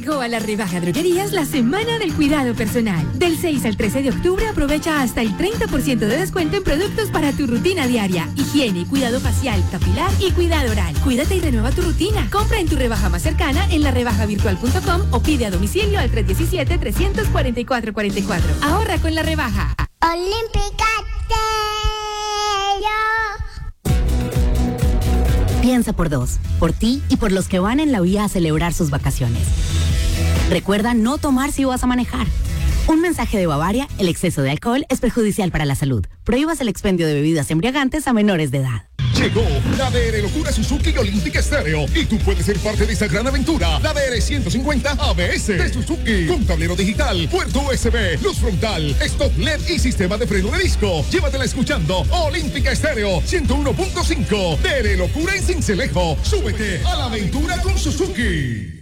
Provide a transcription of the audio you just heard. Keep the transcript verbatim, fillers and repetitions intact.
Llegó a la rebaja droguerías la semana del cuidado personal. Del seis al trece de octubre aprovecha hasta el treinta por ciento de descuento en productos para tu rutina diaria. Higiene, cuidado facial, capilar y cuidado oral. Cuídate y renueva tu rutina. Compra en tu rebaja más cercana en la rebaja virtual punto com o pide a domicilio al tres uno siete, tres cuatro cuatro cuatro cuatro. Ahorra con la rebaja. Olímpica Piensa por dos, por ti y por los que van en la vía a celebrar sus vacaciones. Recuerda no tomar si vas a manejar. Un mensaje de Bavaria: el exceso de alcohol es perjudicial para la salud. Prohíbas el expendio de bebidas embriagantes a menores de edad. Llegó la D R Locura Suzuki Olímpica Estéreo y tú puedes ser parte de esta gran aventura. La D R ciento cincuenta A B S de Suzuki con tablero digital, puerto U S B, luz frontal, stop L E D y sistema de freno de disco. Llévatela escuchando Olímpica Estéreo ciento uno punto cinco. D R Locura en Sincelejo. Súbete a la aventura con Suzuki.